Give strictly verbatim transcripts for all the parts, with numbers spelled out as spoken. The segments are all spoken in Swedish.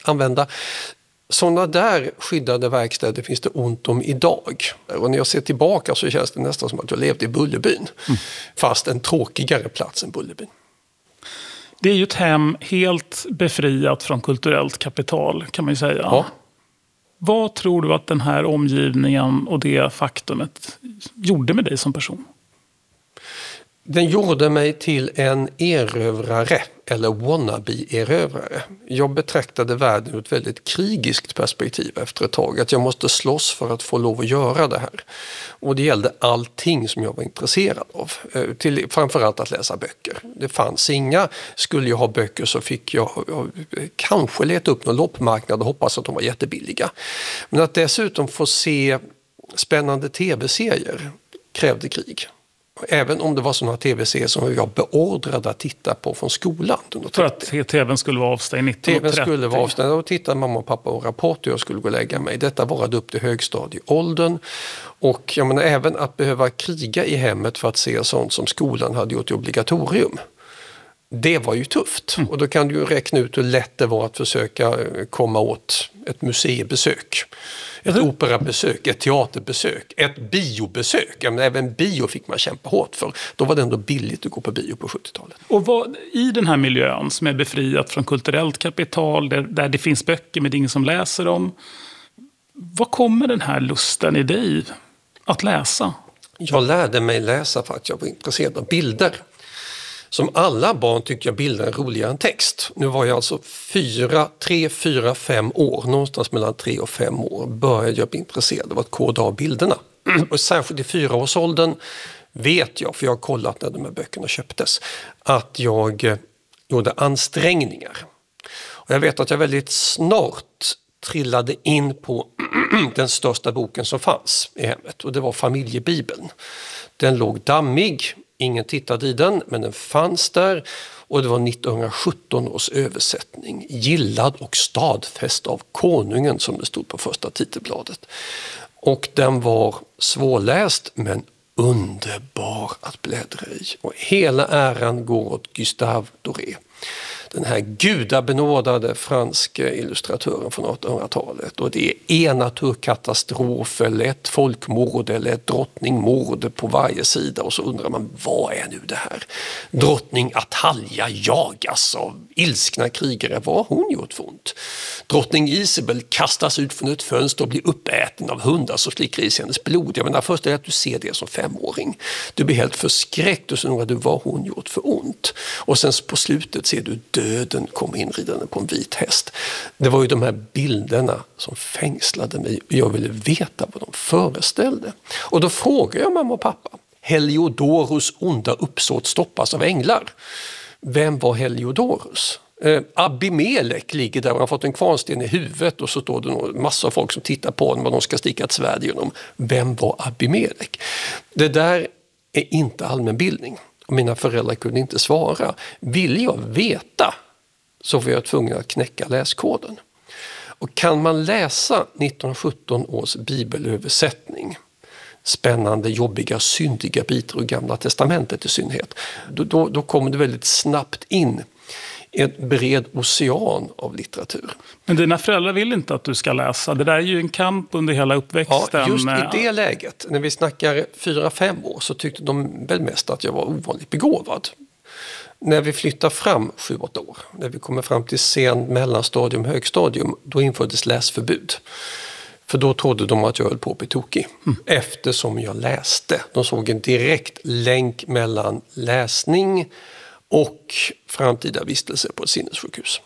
använda. Sådana där skyddade verkstäder finns det ont om idag. Och när jag ser tillbaka så känns det nästan som att jag levde i Bullerbyn. Mm. Fast en tråkigare plats än Bullerbyn. Det är ju ett hem helt befriat från kulturellt kapital, kan man ju säga. Ja. Vad tror du att den här omgivningen och det faktumet gjorde med dig som person? Den gjorde mig till en erövrare eller wannabe-erövrare. Jag betraktade världen ur ett väldigt krigiskt perspektiv efter ett tag. Att jag måste slåss för att få lov att göra det här. Och det gällde allting som jag var intresserad av. Till, framförallt att läsa böcker. Det fanns inga. Skulle jag ha böcker så fick jag, jag kanske leta upp någon loppmarknad och hoppas att de var jättebilliga. Men att dessutom få se spännande tv-serier krävde krig. Även om det var sådana tv-serier som jag beordrade att titta på från skolan. För att tvn skulle vara avstängd nitton trettio. tvn skulle vara avstängd och tittade mamma och pappa och Rapport och jag skulle gå och lägga mig. Detta varade upp till högstadieåldern. Och jag menar, även att behöva kriga i hemmet för att se sånt som skolan hade gjort i obligatorium. Det var ju tufft. Mm. Och då kan du ju räkna ut hur lätt det var att försöka komma åt ett museibesök. Ett mm. operabesök, ett teaterbesök, ett biobesök. Ja, men även bio fick man kämpa hårt för. Då var det ändå billigt att gå på bio på sjuttiotalet. Och vad, i den här miljön som är befriat från kulturellt kapital, där, där det finns böcker med ingen som läser dem. Vad kommer den här lusten i dig att läsa? Jag lärde mig läsa för att jag var intresserad av bilder. Som alla barn tycker jag bilder är roligare än text. Nu var jag alltså fyra, tre, fyra, fem år, någonstans mellan tre och fem år, började jag bli intresserad av att koda av bilderna. Och särskilt i fyraårsåldern vet jag, för jag har kollat när de här böckerna köptes, att jag gjorde ansträngningar. Och jag vet att jag väldigt snart trillade in på den största boken som fanns i hemmet, och det var Familjebibeln. Den låg dammig. Ingen tittade i den, men den fanns där och det var nittonhundrasjutton års översättning. Gillad och stadfäst av konungen, som det stod på första titelbladet. Och den var svårläst men underbar att bläddra i. Och hela äran går åt Gustave Doré. Den här gudabenådade franska illustratören från artonhundratalet. Och det är en naturkatastrof eller ett folkmord eller ett drottningmord på varje sida. Och så undrar man, vad är nu det här? Drottning Atalja jagas av ilskna krigare. Vad har hon gjort för ont? Drottning Isabel kastas ut från ett fönster och blir uppäten av hundar som slickar i sig hennes blod. Jag menar, först är det att du ser det som femåring. Du blir helt förskräckt och så undrar du, vad har hon gjort för ont? Och sen på slutet ser du döden kommer inridande på en vit häst. Det var ju de här bilderna som fängslade mig. Jag ville veta vad de föreställde. Och då frågade jag mamma och pappa. Heliodorus onda uppsåt stoppas av änglar. Vem var Heliodorus? Eh, Abimelek ligger där och har fått en kvarnsten i huvudet och så står det en massa av folk som tittar på honom och de ska sticka ett svärd genom. Vem var Abimelek? Det där är inte allmänbildning. Och mina föräldrar kunde inte svara. Vill jag veta så var jag tvungen att knäcka läskoden. Och kan man läsa nittonhundrasjutton års bibelöversättning, spännande, jobbiga, syndiga bitar ur Gamla testamentet i synnerhet, då, då, då kommer det väldigt snabbt in en bred ocean av litteratur. Men dina föräldrar vill inte att du ska läsa. Det där är ju en kamp under hela uppväxten. Ja, just i det läget, när vi snackar fyra fem år, så tyckte de väl mest att jag var ovanligt begåvad. När vi flyttar fram sju åtta år, när vi kommer fram till sen mellanstadium, högstadium, då infördes läsförbud. För då trodde de att jag höll på att bli tokig. Mm. Eftersom jag läste. De såg en direkt länk mellan läsning och framtida vistelse på ett sinnessjukhus.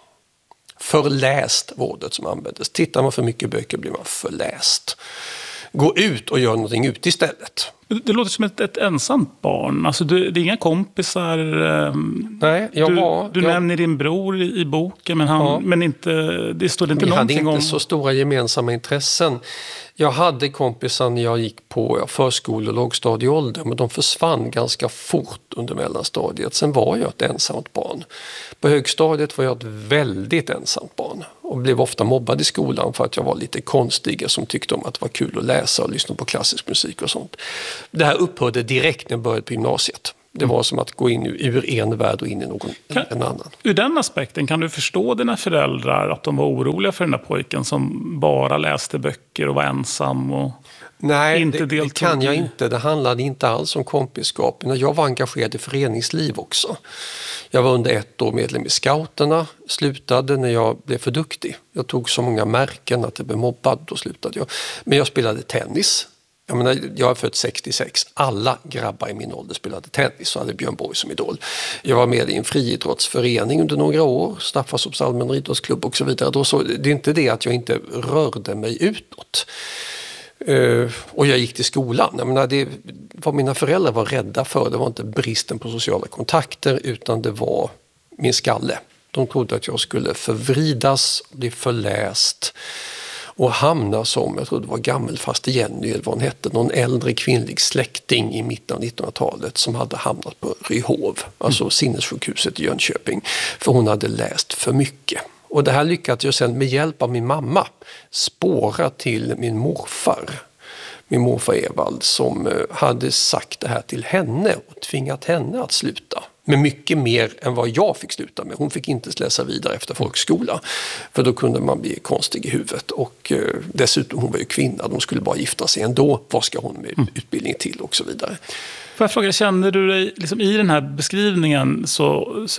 Förläst var ordet som användes. Tittar man för mycket böcker blir man förläst. Gå ut och gör någonting ut istället. Det låter som ett, ett ensamt barn. Alltså du, det är inga kompisar. Nej, jag du, var... Du jag, nämner din bror i, i boken, men, han, ja. men inte, det står inte vi någonting om... Vi hade inte så stora gemensamma intressen. Jag hade kompisar när jag gick på förskole- och lågstadieålder, men de försvann ganska fort under mellanstadiet. Sen var jag ett ensamt barn. På högstadiet var jag ett väldigt ensamt barn och blev ofta mobbad i skolan för att jag var lite konstig som tyckte om att det var kul att läsa och lyssna på klassisk musik och sånt. Det här upphörde direkt när jag började på gymnasiet. Det var som att gå in ur en värld och in i någon kan, en annan. Ur den aspekten, kan du förstå dina föräldrar att de var oroliga för den där pojken som bara läste böcker och var ensam och Nej, inte det, det kan jag i... inte. Det handlade inte alls om kompisskap. Jag var engagerad i föreningsliv också. Jag var under ett år medlem i scouterna, slutade när jag blev för duktig. Jag tog så många märken att jag blev mobbad, då slutade jag. Men jag spelade tennis. Jag menar, jag är född sextiosex. Alla grabbar i min ålder spelade tennis och hade Björn Borg som idol. Jag var med i en friidrottsförening under några år, Staffanstorps allmänna idrottsklubb och så vidare. Då så, det är inte det att jag inte rörde mig utåt. Uh, och jag gick till skolan. Jag menar, det, vad mina föräldrar var rädda för, det var inte bristen på sociala kontakter utan det var min skalle. De trodde att jag skulle förvridas, bli förläst och hamna som, jag tror det var gammelfaste Jenny eller vad hon hette, någon äldre kvinnlig släkting i mitten av nittonhundratalet som hade hamnat på Ryhov, alltså mm. sinnessjukhuset i Jönköping, för hon hade läst för mycket. Och det här lyckades jag sen med hjälp av min mamma spåra till min morfar, min morfar Evald, som hade sagt det här till henne och tvingat henne att sluta. Men mycket mer än vad jag fick sluta med. Hon fick inte läsa vidare efter folkskola. För då kunde man bli konstig i huvudet. Och eh, dessutom, hon var ju kvinna. De skulle bara gifta sig ändå. Vad ska hon med mm. utbildning till och så vidare. Får jag fråga, känner du dig liksom, i den här beskrivningen så... så...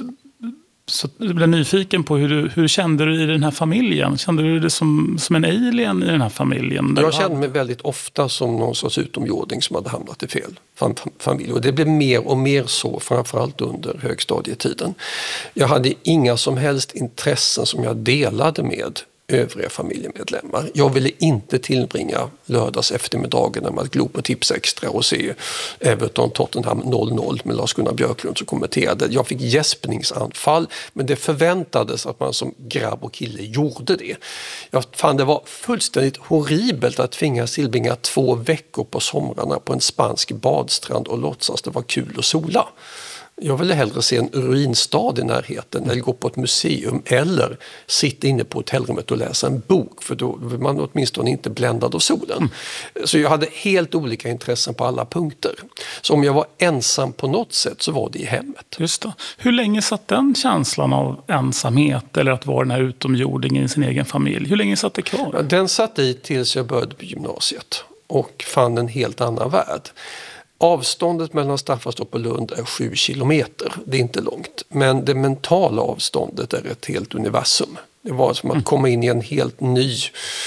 Så jag blev nyfiken på hur du, hur kände du i den här familjen? Kände du dig som, som en alien i den här familjen? Jag kände mig väldigt ofta som någon sorts utomjording som hade hamnat i fel familj. Och det blev mer och mer så, framförallt under högstadietiden. Jag hade inga som helst intressen som jag delade med övriga familjemedlemmar. Jag ville inte tillbringa lördags eftermiddagarna med att glo på Tips Extra och se Everton Tottenham noll noll med Lars-Gunnar Björklund som kommenterade. Jag fick gäspningsanfall, men det förväntades att man som grabb och kille gjorde det. Jag fann det var fullständigt horribelt att tvingas tillbringa två veckor på somrarna på en spansk badstrand och låtsas det var kul att sola. Jag ville hellre se en ruinstad i närheten eller gå på ett museum eller sitta inne på hotellrummet och läsa en bok, för då var man åtminstone inte bländad av solen. Mm. Så jag hade helt olika intressen på alla punkter. Så om jag var ensam på något sätt så var det i hemmet. Just det. Hur länge satt den känslan av ensamhet eller att vara den här utomjordingen i sin egen familj? Hur länge satt det kvar? Ja, den satt i tills jag började på gymnasiet och fann en helt annan värld. Avståndet mellan Staffanstorp och Lund är sju kilometer. Det är inte långt. Men det mentala avståndet är ett helt universum. Det var som att komma in i en helt ny,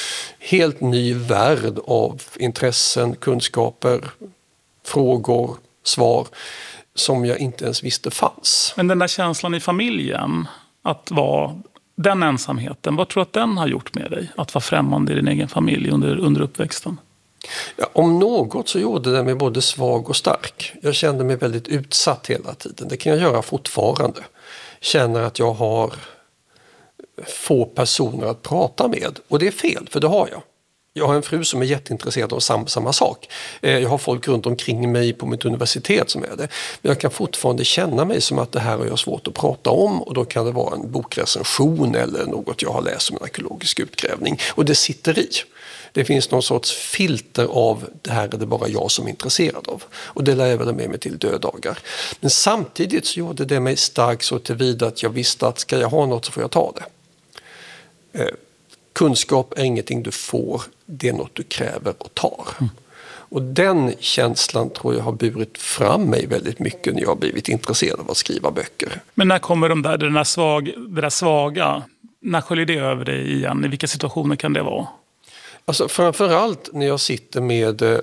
helt ny värld av intressen, kunskaper, frågor, svar som jag inte ens visste fanns. Men den där känslan i familjen, att vara den ensamheten, vad tror du att den har gjort med dig? Att vara främmande i din egen familj under, under uppväxten? Ja, om något så gjorde det mig både svag och stark. Jag kände mig väldigt utsatt hela tiden. Det kan jag göra fortfarande. Känner att jag har få personer att prata med. Och det är fel, för det har jag. Jag har en fru som är jätteintresserad av samma, samma sak. Jag har folk runt omkring mig på mitt universitet som är det. Men jag kan fortfarande känna mig som att det här har jag svårt att prata om. Och då kan det vara en bokrecension eller något jag har läst om en arkeologisk utgrävning. Och det sitter i. Det finns någon sorts filter av det här är det bara jag som är intresserad av. Och det lär jag väl med mig till dödagar. Men samtidigt så gjorde det mig stark så tillvida att jag visste att ska jag ha något så får jag ta det. Eh, kunskap är ingenting du får, det är något du kräver och tar. Mm. Och den känslan tror jag har burit fram mig väldigt mycket när jag har blivit intresserad av att skriva böcker. Men när kommer de där, den där svag, det där svaga? När sköljer det över dig igen? I vilka situationer kan det vara? Alltså framförallt när jag sitter med eh,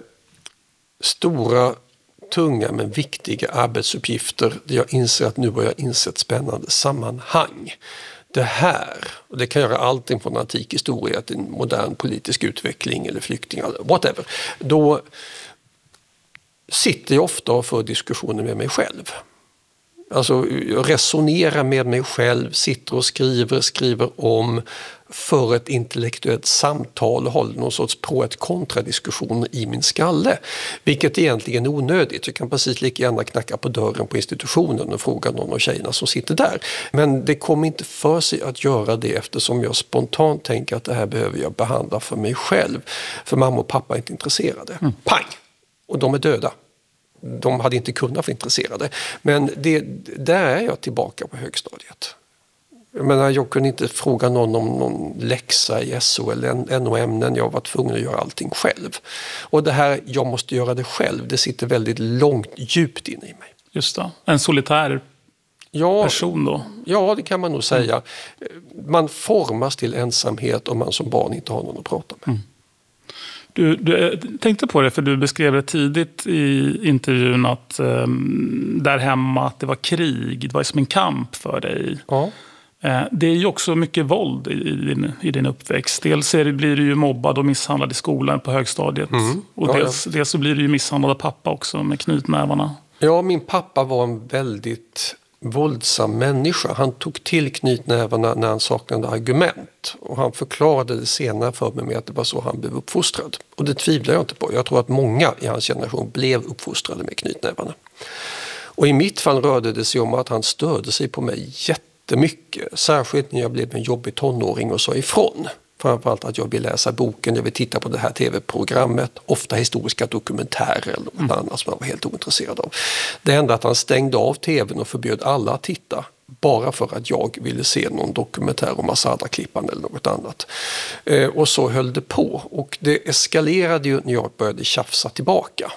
stora, tunga men viktiga arbetsuppgifter där jag inser att nu har jag insett spännande sammanhang. Det här, och det kan göra allting från antik historia till modern politisk utveckling eller flyktingar, whatever. Då sitter jag ofta och för diskussioner med mig själv. Alltså jag resonerar med mig själv, sitter och skriver, skriver om för ett intellektuellt samtal och håller någon sorts pro- ett kontradiskussion i min skalle. Vilket egentligen är onödigt. Jag kan precis lika gärna knacka på dörren på institutionen och fråga någon av tjejerna som sitter där. Men det kommer inte för sig att göra det eftersom jag spontant tänker att det här behöver jag behandla för mig själv. För mamma och pappa är inte intresserade. Mm. Pang! Och de är döda. de hade inte kunnat vara intresserade. Men det, där är jag tillbaka på högstadiet. Jag menar, jag kunde inte fråga någon om någon läxa i S O eller N O-ämnen. Jag var tvungen att göra allting själv. Och det här, jag måste göra det själv, det sitter väldigt långt, djupt inne i mig. Just det. En solitär ja, person då? Ja, det kan man nog säga. Man formas till ensamhet om man som barn inte har någon att prata med. Mm. Du, du tänkte på det, för du beskrev det tidigt i intervjun att um, där hemma att det var krig, det var som en kamp för dig. Ja. Det är ju också mycket våld i din, i din uppväxt. Dels är det, blir du ju mobbad och misshandlad i skolan på högstadiet. Mm. Och ja, dels, ja. dels så blir du ju misshandlad av pappa också med knytnävarna. Ja, min pappa var en väldigt våldsam människa. Han tog till knytnävarna när han saknade argument. Och han förklarade det senare för mig med att det var så han blev uppfostrad. Och det tvivlar jag inte på. Jag tror att många i hans generation blev uppfostrade med knytnävarna. Och i mitt fall rörde det sig om att han störde sig på mig jättemycket. Särskilt när jag blev en jobbig tonåring och sa ifrån. Framförallt att jag vill läsa boken, jag vill titta på det här tv-programmet. Ofta historiska dokumentärer eller något mm. annat som jag var helt ointresserad av. Det hände att han stängde av tvn och förbjöd alla att titta. Bara för att jag ville se någon dokumentär om Masada-klippan eller något annat. Eh, och så höll det på. Och det eskalerade ju när jag började tjafsa tillbaka.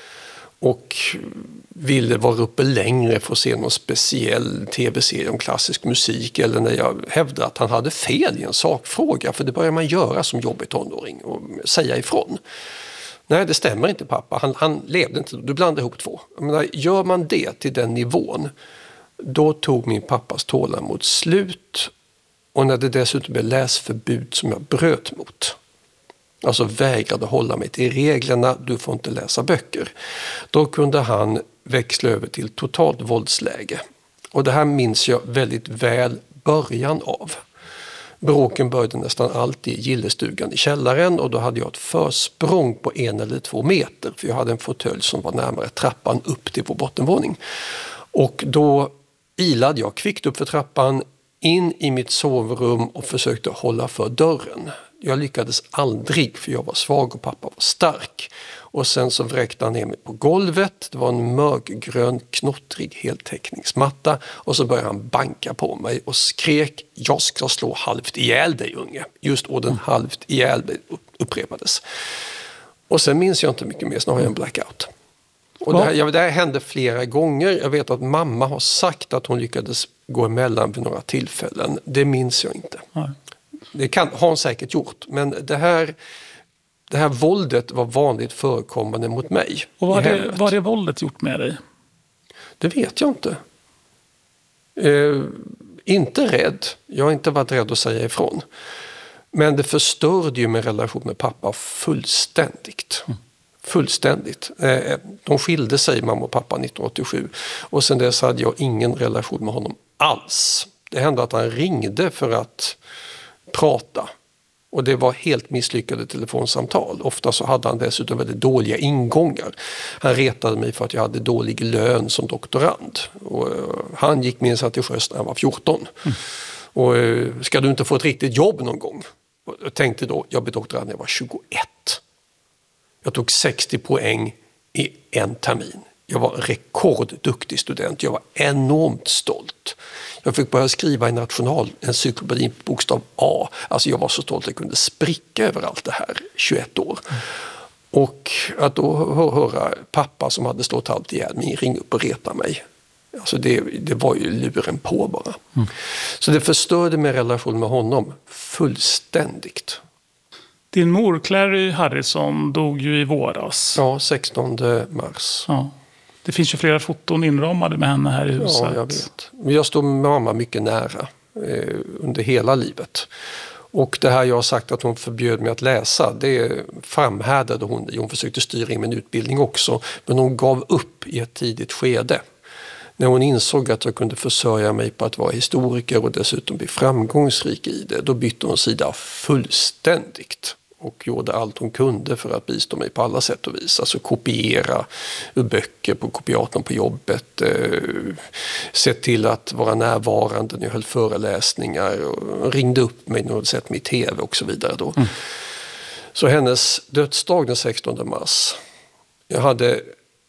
Och ville vara uppe längre för att se någon speciell tv-serie om klassisk musik, eller när jag hävdade att han hade fel i en sakfråga, för det börjar man göra som jobbig tonåring och säga ifrån. Nej, det stämmer inte pappa, han, han levde inte, du blandar ihop två. Jag menar, gör man det till den nivån, då tog min pappas tålamod slut, och när det dessutom blev läsförbud som jag bröt mot, alltså vägrade hålla mig till reglerna, du får inte läsa böcker. Då kunde han växla över till totalt våldsläge. Och det här minns jag väldigt väl början av. Bråken började nästan alltid i gillestugan i källaren, och då hade jag ett försprång på en eller två meter. För jag hade en fåtölj som var närmare trappan upp till vår bottenvåning. Och då ilade jag kvickt upp för trappan in i mitt sovrum och försökte hålla för dörren. Jag lyckades aldrig, för jag var svag och pappa var stark. Och sen så vräkte han ner mig på golvet. Det var en mörkgrön, knottrig heltäckningsmatta. Och så började han banka på mig och skrek: jag ska slå halvt ihjäl dig, unge. Just orden halvt ihjäl dig upprepades. Och sen minns jag inte mycket mer, så har jag en blackout. Och det här, ja, det här hände flera gånger. Jag vet att mamma har sagt att hon lyckades gå emellan vid några tillfällen. Det minns jag inte. Nej. Det kan, har hon säkert gjort, men det här, det här våldet var vanligt förekommande mot mig. Och vad har det, vad har det våldet gjort med dig? Det vet jag inte. Eh, inte rädd. Jag har inte varit rädd att säga ifrån. Men det förstörde ju min relation med pappa fullständigt. Mm. Fullständigt. Eh, de skilde sig, mamma och pappa, nittonhundraåttiosju. Och sen dess hade jag ingen relation med honom alls. Det hände att han ringde för att prata. Och det var helt misslyckade telefonsamtal. Ofta så hade han dessutom väldigt dåliga ingångar. Han retade mig för att jag hade dålig lön som doktorand. Och han gick minst till sjöss när han var fjorton. Mm. Och ska du inte få ett riktigt jobb någon gång? Och jag tänkte då, jag blev doktorand när jag var tjugoett. Jag tog sextio poäng i en termin. Jag var rekordduktig student. Jag var enormt stolt. Jag fick börja skriva i nationalencyklopedin på bokstav A. Alltså jag var så stolt att jag kunde spricka över allt det här, tjugoett år. Mm. Och att då höra pappa som hade slått halvt ihjäl mig ringa upp och reta mig. Alltså det, det var ju luren på bara. Mm. Så det förstörde min relation med honom fullständigt. Din mor, Clary Harrison, dog ju i våras. Ja, sextonde mars. Ja. Det finns ju flera foton inramade med henne här i huset. Ja, jag vet. Men jag står med mamma mycket nära eh, under hela livet. Och det här jag har sagt att hon förbjöd mig att läsa, det framhärdade hon i. Hon försökte styra in min utbildning också, men hon gav upp i ett tidigt skede. När hon insåg att jag kunde försörja mig på att vara historiker och dessutom bli framgångsrik i det, då bytte hon sida fullständigt. Och gjorde allt hon kunde för att bistå mig på alla sätt och vis. Alltså kopiera ur böcker på kopiatorn på jobbet. Eh, se till att vara närvarande när jag höll föreläsningar. Och ringde upp mig när hon hade sett mig i tv och så vidare. Då. Mm. Så hennes dödsdag den sextonde mars. Jag hade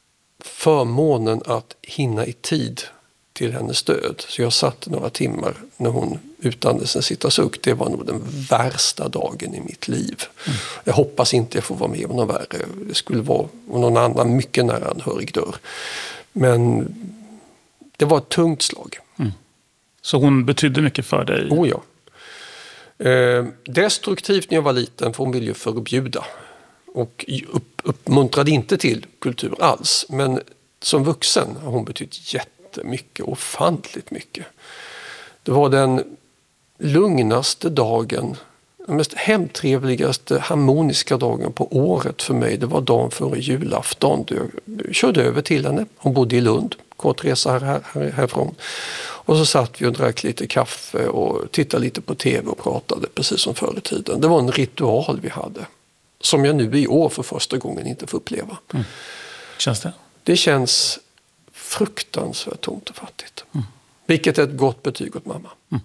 förmånen att hinna i tid till hennes död. Så jag satt några timmar när hon utandades en sitta-suck. Det var nog den värsta dagen i mitt liv. Mm. Jag hoppas inte jag får vara med om något värre. Det skulle vara om någon annan mycket nära anhörig dör. Men det var ett tungt slag. Mm. Så hon betydde mycket för dig? Oh ja. Eh, destruktivt när jag var liten, för hon ville ju förbjuda. Och upp, uppmuntrade inte till kultur alls. Men som vuxen har hon betytt jättemycket, ofantligt mycket. Det var den lugnaste dagen, den mest hemtrevligaste, harmoniska dagen på året för mig. Det var dagen före julafton. Jag körde över till henne. Hon bodde i Lund, kort resa här, här, härifrån. Och så satt vi och drack lite kaffe och tittade lite på tv och pratade, precis som förr i tiden. Det var en ritual vi hade, som jag nu i år för första gången inte får uppleva. Mm. Känns det? Det känns fruktansvärt tomt och fattigt. Mm. Vilket är ett gott betyg åt mamma. Mm.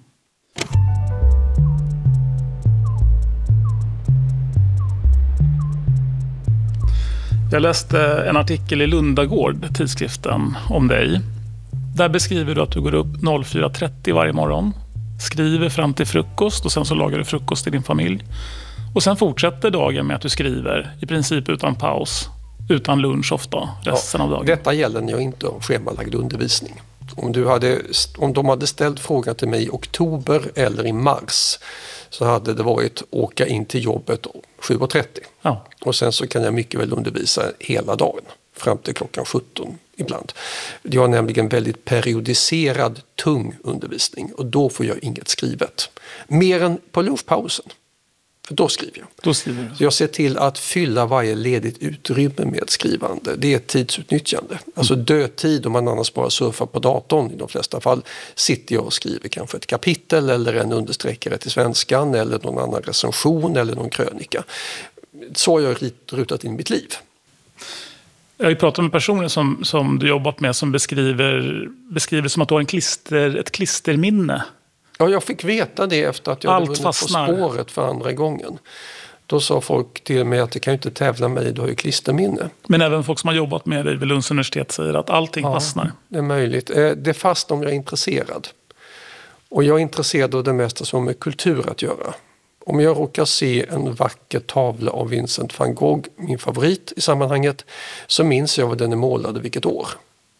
Jag läste en artikel i Lundagård, tidskriften, om dig. Där beskriver du att du går upp fyra trettio varje morgon, skriver fram till frukost och sen så lagar du frukost till din familj. Och sen fortsätter dagen med att du skriver, i princip utan paus, utan lunch ofta, resten ja, av dagen. Detta gäller när jag inte har schemalagd undervisning. Om, du hade, om de hade ställt frågan till mig i oktober eller i mars, så hade det varit åka in till jobbet sju trettio. Ja. Och sen så kan jag mycket väl undervisa hela dagen, fram till klockan sjutton ibland. Jag har nämligen väldigt periodiserad, tung undervisning och då får jag inget skrivet. Mer än på lunchpausen. För då skriver jag. Då skriver du. Så jag ser till att fylla varje ledigt utrymme med skrivande. Det är ett tidsutnyttjande. Mm. Alltså dödtid, om man annars bara surfar på datorn i de flesta fall, sitter jag och skriver kanske ett kapitel eller en understreckare till svenskan eller någon annan recension eller någon krönika. Så har jag rutat in mitt liv. Jag har ju pratat med personer som, som du jobbat med som beskriver, beskriver som att du har en klister, ett klisterminne. Ja, jag fick veta det efter att jag Allt hade vunnit fastnar. På spåret för andra gången. Då sa folk till mig att det kan ju inte tävla mig, du har ju klisterminne. Men även folk som har jobbat med dig vid Lunds universitet säger att allting ja, fastnar. Det är möjligt. Det fastnar om jag är intresserad. Och jag är intresserad av det mesta som har med kultur att göra. Om jag råkar se en vacker tavla av Vincent van Gogh, min favorit i sammanhanget, så minns jag vad den är målad och vilket år.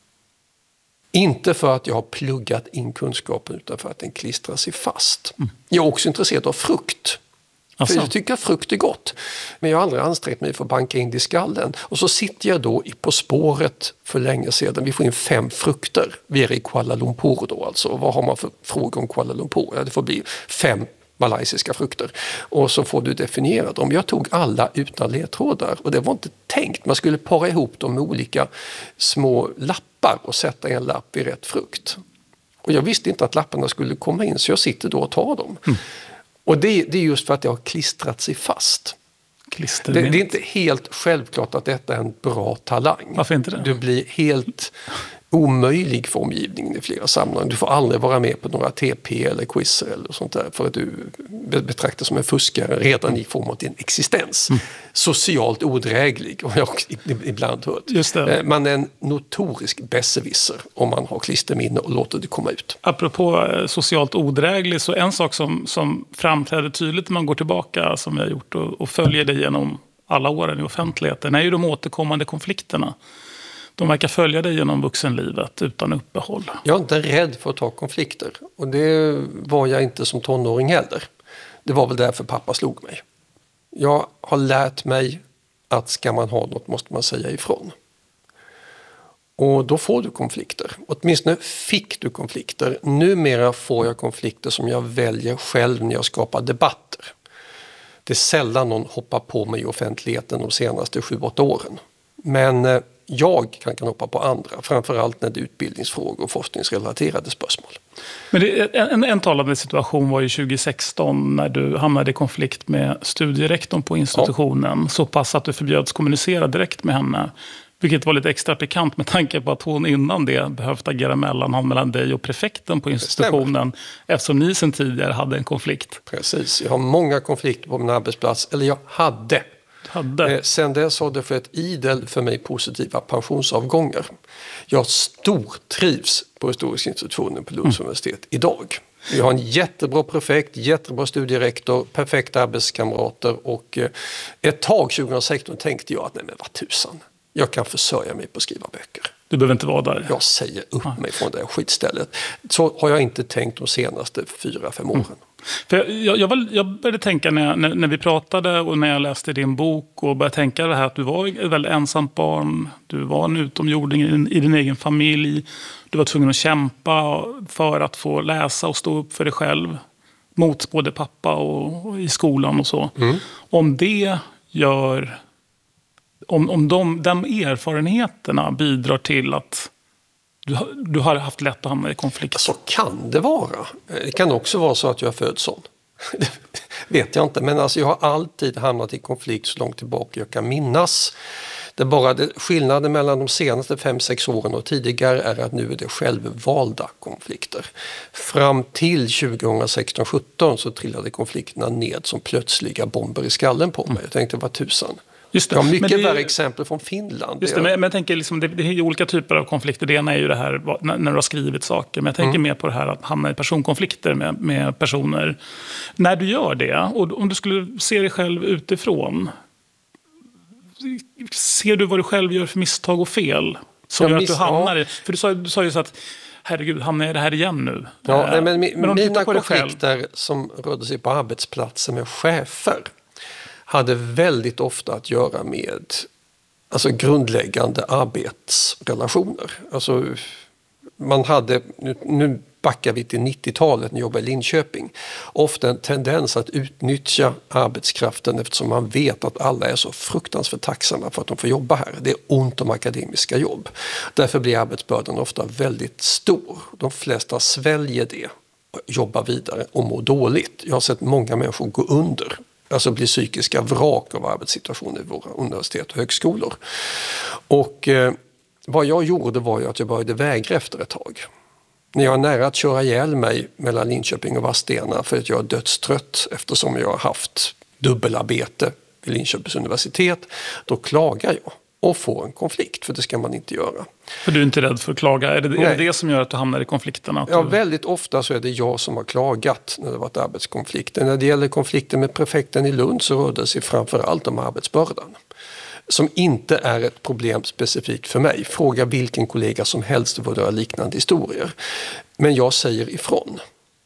Inte för att jag har pluggat in kunskapen utan för att den klistrar sig fast. Mm. Jag är också intresserad av frukt. För jag tycker att frukt är gott. Men jag har aldrig ansträngt mig för att banka in det i skallen. Och så sitter jag då På spåret för länge sedan. Vi får in fem frukter. Vi är i Kuala Lumpur då alltså. Och vad har man för fråga om Kuala Lumpur? Ja, det får bli fem malaysiska frukter. Och så får du definiera dem. Jag tog alla utan ledtrådar. Och det var inte tänkt. Man skulle para ihop dem med olika små lappar och sätta en lapp i rätt frukt. Och jag visste inte att lapparna skulle komma in, så jag sitter då och tar dem. Mm. Och det, det är just för att det har klistrat sig fast. Det, det är inte helt självklart att detta är en bra talang. Varför inte det? Du blir helt omöjlig för omgivningen i flera sammanhang. Du får aldrig vara med på några T P eller quizzer eller sånt där, för att du betraktas som en fuskare redan i form av din existens. Mm. Socialt odräglig, och jag har ibland hört. Just det. Man är en notorisk besserwisser om man har klisterminne och låter det komma ut. Apropå socialt odräglig, så en sak som, som framträder tydligt när man går tillbaka, som vi har gjort och, och följer det genom alla åren i offentligheten, är ju de återkommande konflikterna. De verkar följa dig genom vuxenlivet utan uppehåll. Jag är inte rädd för att ta konflikter. Och det var jag inte som tonåring heller. Det var väl därför pappa slog mig. Jag har lärt mig att ska man ha något måste man säga ifrån. Och då får du konflikter. Åtminstone fick du konflikter. Numera får jag konflikter som jag väljer själv när jag skapar debatter. Det är sällan någon hoppar på mig i offentligheten de senaste sju, åtta åren. Men jag kan, kan hoppa på andra, framförallt när det är utbildningsfrågor och forskningsrelaterade spörsmål. Men det, en, en talande situation var ju tjugo sexton när du hamnade i konflikt med studierektorn på institutionen. Ja. Så pass att du förbjöds kommunicera direkt med henne. Vilket var lite extra pikant med tanke på att hon innan det behövt agera mellanhand mellan dig och prefekten på institutionen. Eftersom ni sedan tidigare hade en konflikt. Precis, jag har många konflikter på min arbetsplats. Eller jag hade. hade. Eh, sen dess har det för ett idel för mig positiva pensionsavgångar. Jag stortrivs på historiska institutionen på Lunds mm. universitet idag. Vi har en jättebra prefekt, jättebra studierektor, perfekta arbetskamrater och eh, ett tag tjugohundrasexton tänkte jag att nej men vad tusan, jag kan försörja mig på att skriva böcker. Du behöver inte vara där. Jag säger upp ah. mig från det här skitstället. Så har jag inte tänkt de senaste fyra, fem åren. Mm. För jag, jag, var, jag började tänka när, jag, när, när vi pratade och när jag läste din bok och började tänka det här att du var ett väldigt ensamt barn. Du var en utomjording i din, i din egen familj. Du var tvungen att kämpa för att få läsa och stå upp för dig själv. Mot både pappa och, och i skolan och så. Mm. Om det gör... Om, om de, de erfarenheterna bidrar till att du, du har haft lätt att hamna i konflikt. Så kan det vara. Det kan också vara så att jag är född sån. Det vet jag inte. Men alltså jag har alltid hamnat i konflikt så långt tillbaka jag kan minnas. Det är bara det, skillnaden mellan de senaste fem sex åren och tidigare är att nu är det självvalda konflikter. Fram till tjugohundrasexton sjutton så trillade konflikterna ned som plötsliga bomber i skallen på mig. Jag tänkte, vad tusan. Just det. Jag har mycket men det, värre exempel från Finland. Just det, men jag tänker liksom, det, det är olika typer av konflikter. Det ena är ju det här när, när du har skrivit saker. Men jag tänker mm. mer på det här att hamna i personkonflikter med, med personer. När du gör det, och om du skulle se dig själv utifrån, ser du vad du själv gör för misstag och fel som jag gör miss, att du hamnar ja. i? För du sa, du sa ju så att herregud, hamnar jag i det här igen nu? Ja, äh, nej, men, men mina konflikter som rörde sig på arbetsplatser med chefer hade väldigt ofta att göra med alltså grundläggande arbetsrelationer. Alltså man hade, nu, nu backar vi till nittiotalet när jag jobbade i Linköping, ofta en tendens att utnyttja arbetskraften eftersom man vet att alla är så fruktansvärt tacksamma för att de får jobba här. Det är ont om akademiska jobb. Därför blir arbetsbördan ofta väldigt stor. De flesta sväljer det, jobbar vidare och mår dåligt. Jag har sett många människor gå under. Alltså blir psykiska vrak av arbetssituationer i våra universitet och högskolor. Och eh, vad jag gjorde var ju att jag började vägra efter ett tag. När jag är nära att köra ihjäl mig mellan Linköping och Vadstena för att jag är dödstrött eftersom jag har haft dubbelarbete vid Linköpings universitet, då klagar jag och får en konflikt, för det ska man inte göra. För du är inte rädd för att klaga? Är det är det, det som gör att du hamnar i konflikterna? Ja, du... väldigt ofta så är det jag som har klagat när det varit arbetskonflikter. När det gäller konflikten med prefekten i Lund så rör det sig framförallt om arbetsbördan. Som inte är ett problem specifikt för mig. Fråga vilken kollega som helst vad det är liknande historier. Men jag säger ifrån.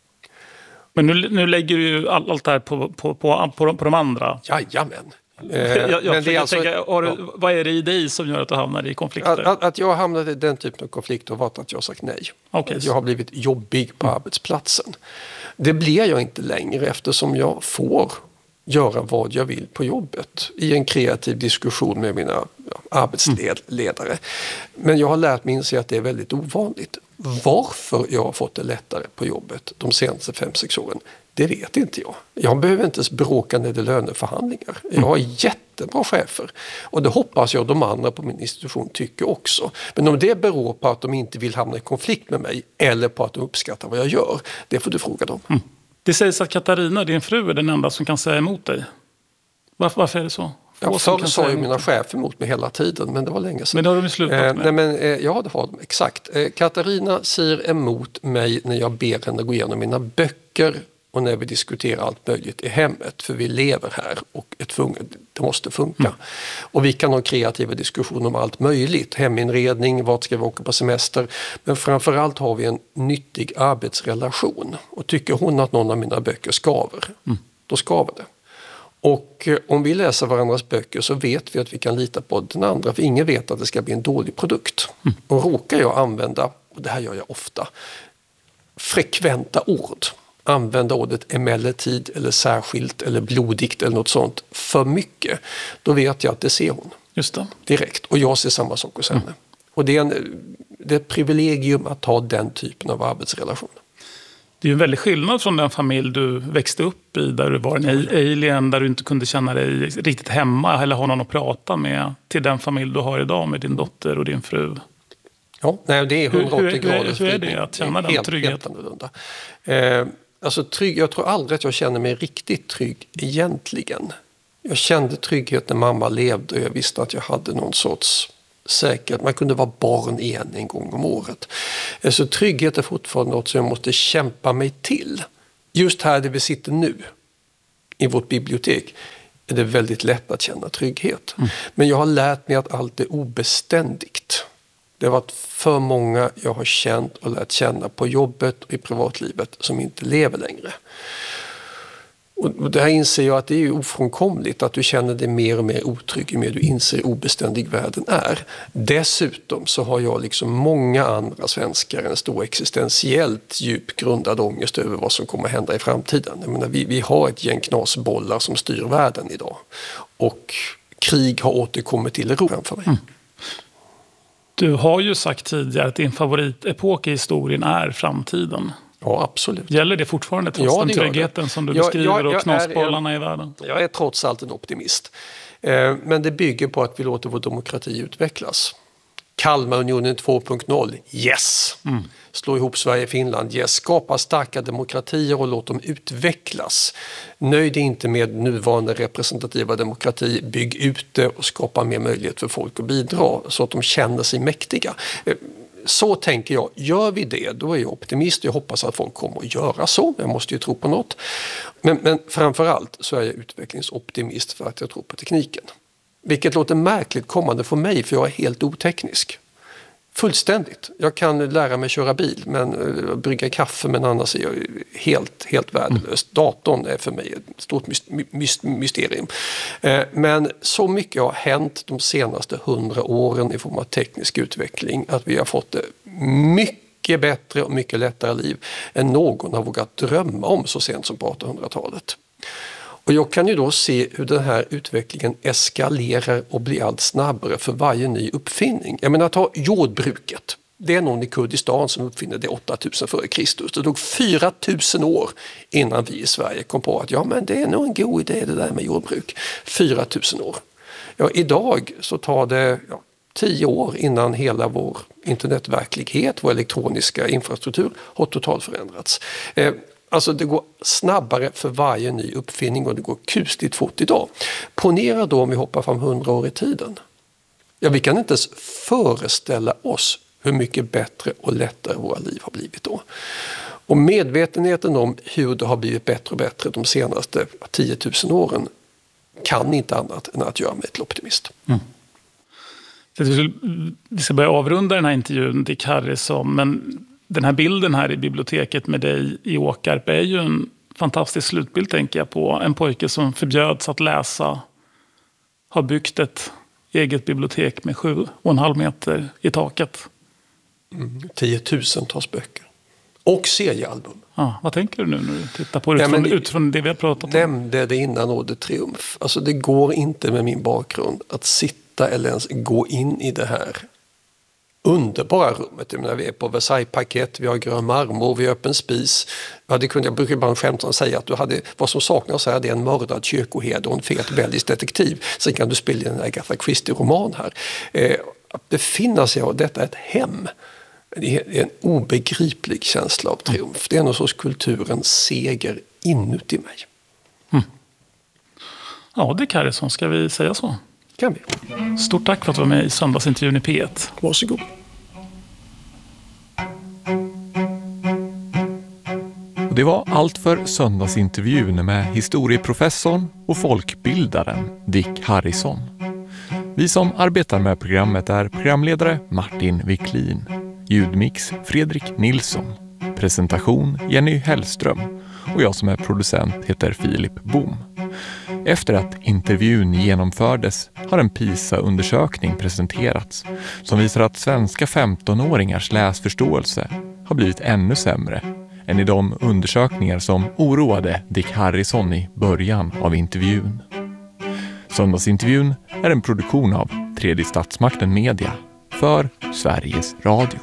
Men nu, nu lägger du ju allt det här på, på, på, på, på de andra. Jajamän. jag, jag, men det är alltså, tänka, har du, ja. Vad är det i dig som gör att du hamnar i konflikter? Att, att, att jag hamnade i den typen av konflikter var att jag har sagt nej. Okay. Att jag har blivit jobbig på mm. arbetsplatsen. Det blir jag inte längre eftersom jag får göra vad jag vill på jobbet i en kreativ diskussion med mina ja, arbetsledare. Mm. Men jag har lärt mig inse att det är väldigt ovanligt. Varför jag har fått det lättare på jobbet de senaste fem sex åren, det vet inte jag. Jag behöver inte ens bråka när det är löneförhandlingar. Jag har jättebra chefer. Och det hoppas jag de andra på min institution tycker också. Men om det beror på att de inte vill hamna i konflikt med mig eller på att de uppskattar vad jag gör, det får du fråga dem. Mm. Det sägs att Katarina, din fru, är den enda som kan säga emot dig. Varför, varför är det så? Ja, förr sa ju mina chefer emot mig hela tiden, men det var länge sedan. Men det har de slutat med? Eh, nej, men, eh, ja, det har de. Exakt. Eh, Katarina säger emot mig när jag ber henne gå igenom mina böcker och när vi diskuterar allt möjligt i hemmet. För vi lever här och ett fun- det måste funka. Mm. Och vi kan ha kreativa diskussioner om allt möjligt. Heminredning, vart ska vi åka på semester. Men framförallt har vi en nyttig arbetsrelation. Och tycker hon att någon av mina böcker skaver, mm. då skaver det. Och om vi läser varandras böcker så vet vi att vi kan lita på den andra. För ingen vet att det ska bli en dålig produkt. Mm. Och råkar jag använda, och det här gör jag ofta, frekventa ord. Använda ordet emellertid eller särskilt eller blodigt eller något sånt för mycket. Då vet jag att det ser hon. Just det. Direkt. Och jag ser samma sak hos henne. Mm. Och det är, en, det är ett privilegium att ha den typen av arbetsrelation. Det är ju en väldig skillnad från den familj du växte upp i där du var en alien, där du inte kunde känna dig riktigt hemma eller ha någon att prata med, till den familj du har idag med din dotter och din fru. Ja, nej, det är hundraåttio grader. Hur är det att känna den tryggheten? Eh, alltså trygg, jag tror aldrig att jag känner mig riktigt trygg egentligen. Jag kände trygghet när mamma levde och jag visste att jag hade någon sorts säkerhet. Man kunde vara barn igen en gång om året. Så trygghet är fortfarande något som jag måste kämpa mig till. Just här där vi sitter nu, i vårt bibliotek, är det väldigt lätt att känna trygghet. Mm. Men jag har lärt mig att allt är obeständigt. Det har varit för många jag har känt och lärt känna på jobbet och i privatlivet som inte lever längre. Och det här inser jag att det är ofrånkomligt att du känner dig mer och mer otrygg ju mer du inser hur obeständig världen är. Dessutom så har jag liksom många andra svenskar en stor existentiellt djup grundad ångest över vad som kommer att hända i framtiden. Jag menar, vi, vi har ett gäng knasbollar som styr världen idag. Och krig har återkommit till Europa för mig. Mm. Du har ju sagt tidigare att din favoritepok i historien är framtiden. Ja, absolut. Gäller det fortfarande trots ja, den tryggheten som du jag, beskriver jag, jag, och knasbollarna i världen? Jag är trots allt en optimist. Eh, men det bygger på att vi låter vår demokrati utvecklas. Kalmarunionen två punkt noll, yes! Mm. Slå ihop Sverige och Finland, yes! Skapa starka demokratier och låt dem utvecklas. Nöjd inte med nuvarande representativa demokrati, bygg ut det och skapa mer möjlighet för folk att bidra så att de känner sig mäktiga. Eh, Så tänker jag, gör vi det, då är jag optimist. Jag hoppas att folk kommer att göra så. Jag måste ju tro på något. Men, men framförallt så är jag utvecklingsoptimist för att jag tror på tekniken. Vilket låter märkligt kommande för mig, för jag är helt oteknisk. Fullständigt. Jag kan lära mig köra bil, men uh, brygga kaffe, men annars är jag helt, helt värdelös. Mm. Datorn är för mig ett stort mysterium. Uh, men så mycket har hänt de senaste hundra åren i form av teknisk utveckling att vi har fått det mycket bättre och mycket lättare liv än någon har vågat drömma om så sent som på artonhundratalet. Och jag kan ju då se hur den här utvecklingen eskalerar och blir allt snabbare för varje ny uppfinning. Jag menar, ta jordbruket. Det är någon i Kurdistan som uppfinner det åttatusen före Kristus. Det tog fyra tusen år innan vi i Sverige kom på att ja, men det är nog en god idé det där med jordbruk. fyra tusen år. Ja, idag så tar det ja, tio år innan hela vår internetverklighet, vår elektroniska infrastruktur har totalt förändrats. Eh, Alltså det går snabbare för varje ny uppfinning och det går kusligt fort idag. Ponera då om vi hoppar fram hundra år i tiden. Ja, vi kan inte ens föreställa oss hur mycket bättre och lättare våra liv har blivit då. Och medvetenheten om hur det har blivit bättre och bättre de senaste tio tusen åren kan inte annat än att göra mig till optimist. Mm. Vi ska börja avrunda den här intervjun, Dick Harrison, men den här bilden här i biblioteket med dig i Åkarp är ju en fantastisk slutbild, tänker jag på. En pojke som förbjöds att läsa har byggt ett eget bibliotek med sju och en halv meter i taket. Mm, tiotusentals böcker. Och seriealbum. Ja, vad tänker du nu när du tittar på det utifrån, utifrån det vi har pratat om? Nämnde det innan ordet triumf. Alltså det går inte med min bakgrund att sitta eller ens gå in i det här underbara rummet. Jag menar, vi är på Versailles-parkett, vi har grön marmor, vi har öppen spis. Jag, hade kunnat, jag brukar bara skämta och säga att du hade, vad som saknas här, det är en mördad kyrkoherde och en fet belgisk detektiv. Sen kan du spela en Agatha Christie-roman här. Eh, att befinna sig av detta ett hem, det är en obegriplig känsla av triumf. Det är någon sorts kulturens seger inuti mig. Mm. Ja, det Harrison, ska vi säga så? Kan vi. Stort tack för att du var med i söndagsintervjun i P ett. Varsågod. Det var allt för söndagsintervjun med historieprofessorn och folkbildaren Dick Harrison. Vi som arbetar med programmet är programledare Martin Wiklin, ljudmix Fredrik Nilsson, presentation Jenny Hellström och jag som är producent heter Filip Bom. Efter att intervjun genomfördes har en PISA-undersökning presenterats som visar att svenska femtonåringars läsförståelse har blivit ännu sämre än i de undersökningar som oroade Dick Harrison i början av intervjun. Söndagsintervjun är en produktion av Tredje Statsmakten Media för Sveriges Radio.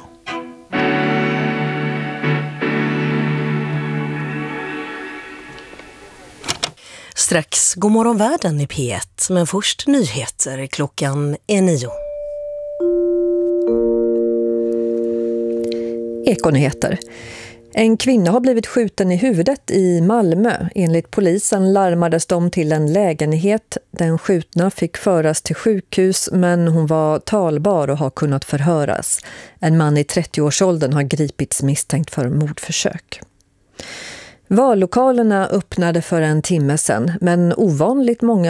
Strax God morgon världen i P ett, men först nyheter. Klockan är nio. Ekonyheter. En kvinna har blivit skjuten i huvudet i Malmö. Enligt polisen larmades de till en lägenhet. Den skjutna fick föras till sjukhus, men hon var talbar och har kunnat förhöras. En man i trettioårsåldern har gripits misstänkt för mordförsök. Vallokalerna öppnade för en timme sedan, men ovanligt många